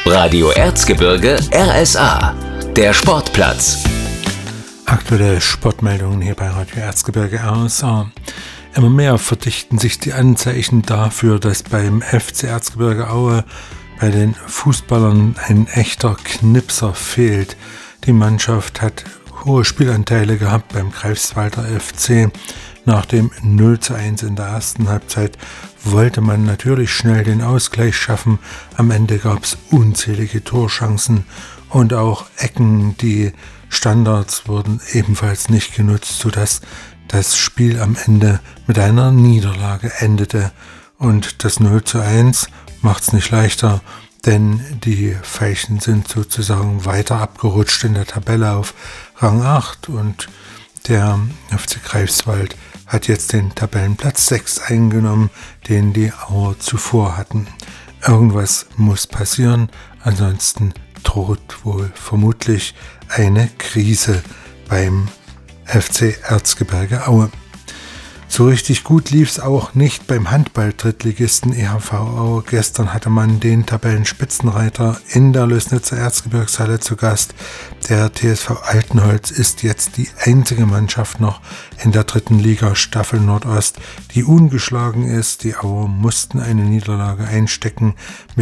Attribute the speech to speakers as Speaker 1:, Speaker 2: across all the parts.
Speaker 1: Radio Erzgebirge RSA, der Sportplatz.
Speaker 2: Aktuelle Sportmeldungen hier bei Radio Erzgebirge RSA. Immer mehr verdichten sich die Anzeichen dafür, dass beim FC Erzgebirge Aue bei den Fußballern ein echter Knipser fehlt. Die Mannschaft hat hohe Spielanteile gehabt beim Greifswalder FC. Nach dem 0:1 in der ersten Halbzeit wollte man natürlich schnell den Ausgleich schaffen. Am Ende gab es unzählige Torchancen und auch Ecken. Die Standards wurden ebenfalls nicht genutzt, sodass das Spiel am Ende mit einer Niederlage endete. Und das 0:1 macht es nicht leichter, denn die Veilchen sind sozusagen weiter abgerutscht in der Tabelle auf Rang 8 und der FC Greifswald hat jetzt den Tabellenplatz 6 eingenommen, den die Auer zuvor hatten. Irgendwas muss passieren, ansonsten droht wohl vermutlich eine Krise beim FC Erzgebirge Aue. So richtig gut lief es auch nicht beim Handball-Drittligisten EHV Aue. Gestern hatte man den Tabellenspitzenreiter in der Lößnitzer Erzgebirgshalle zu Gast. Der TSV Altenholz ist jetzt die einzige Mannschaft noch in der 3. Liga Staffel Nordost, die ungeschlagen ist. Die Auer mussten eine Niederlage einstecken. Mit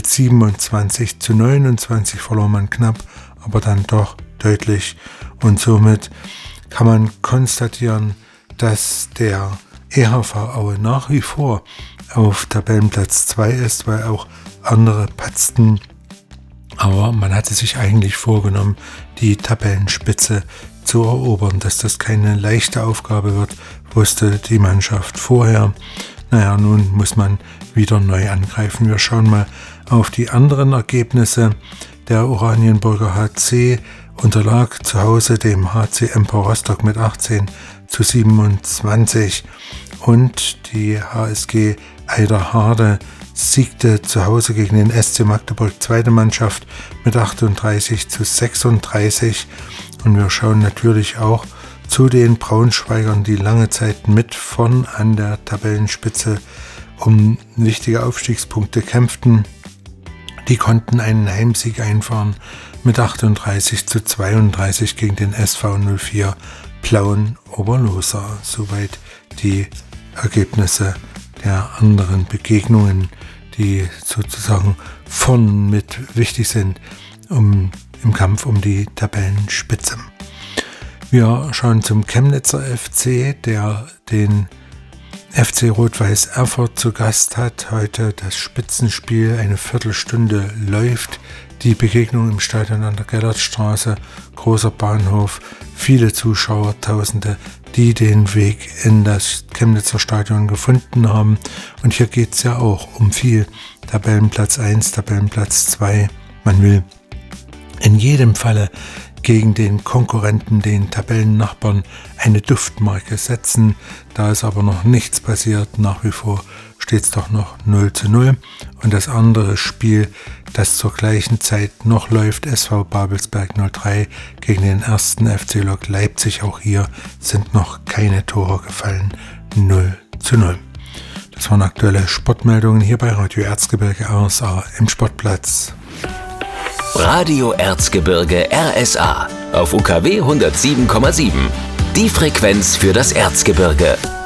Speaker 2: 27:29 verlor man knapp, aber dann doch deutlich. Und somit kann man konstatieren, dass der EHV Aue nach wie vor auf Tabellenplatz 2 ist, weil auch andere patzten. Aber man hatte sich eigentlich vorgenommen, die Tabellenspitze zu erobern. Dass das keine leichte Aufgabe wird, wusste die Mannschaft vorher. Nun muss man wieder neu angreifen. Wir schauen mal auf die anderen Ergebnisse. Der Oranienburger HC unterlag zu Hause dem HC Empor Rostock mit 18:27 und die HSG Eiderharde siegte zu Hause gegen den SC Magdeburg, zweite Mannschaft, mit 38:36. Und wir schauen natürlich auch zu den Braunschweigern, die lange Zeit mit vorn an der Tabellenspitze um wichtige Aufstiegspunkte kämpften. Die konnten einen Heimsieg einfahren mit 38:32 gegen den SV 04 Plauen Oberloser. Soweit die Ergebnisse der anderen Begegnungen, die sozusagen vorn mit wichtig sind im Kampf um die Tabellenspitze. Wir schauen zum Chemnitzer FC, der den FC Rot-Weiß Erfurt zu Gast hat. Heute das Spitzenspiel, eine Viertelstunde läuft. Die Begegnung im Stadion an der Gellertstraße, großer Bahnhof, viele Zuschauer, Tausende, die den Weg in das Chemnitzer Stadion gefunden haben. Und hier geht es ja auch um viel. Tabellenplatz 1, Tabellenplatz 2. Man will in jedem Falle gegen den Konkurrenten, den Tabellennachbarn, eine Duftmarke setzen. Da ist aber noch nichts passiert. Nach wie vor steht es doch noch 0:0. Und das andere Spiel, das zur gleichen Zeit noch läuft, SV Babelsberg 03 gegen den 1. FC Lok Leipzig. Auch hier sind noch keine Tore gefallen. 0:0. Das waren aktuelle Sportmeldungen hier bei Radio Erzgebirge RSA im Sportplatz.
Speaker 1: Radio Erzgebirge RSA auf UKW 107,7. Die Frequenz für das Erzgebirge.